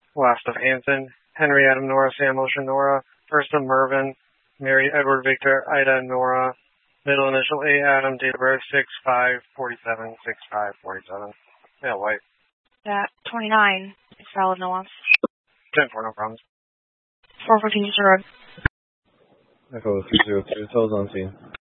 Last of Anson, Henry Adam Nora Sam Ocean Nora, first of Mervyn, Mary Edward Victor Ida Nora, middle initial A Adam, date of birth 6/5/47, 6/5/47. Yeah, white. That 29. It's valid, no loss. 10-4, no problems. 414 Road. Echo 302, Souls on scene.